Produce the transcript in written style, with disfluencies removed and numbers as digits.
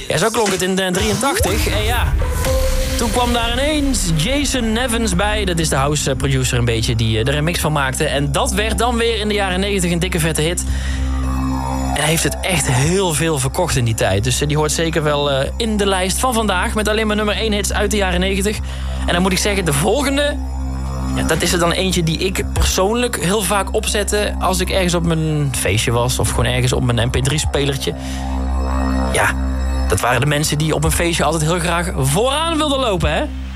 Ja, zo klonk het in 83. En ja, toen kwam daar ineens Jason Nevins bij. Dat is de house producer een beetje die er een mix van maakte. En dat werd dan weer in de jaren 90 een dikke vette hit. En hij heeft het echt heel veel verkocht in die tijd. Dus die hoort zeker wel in de lijst van vandaag. Met alleen maar nummer 1 hits uit de jaren 90. En dan moet ik zeggen, de volgende... Ja, dat is er dan eentje die ik persoonlijk heel vaak opzette... als ik ergens op mijn feestje was. Of gewoon ergens op mijn mp3-spelertje. Ja, dat waren de mensen die op een feestje altijd heel graag vooraan wilden lopen, hè?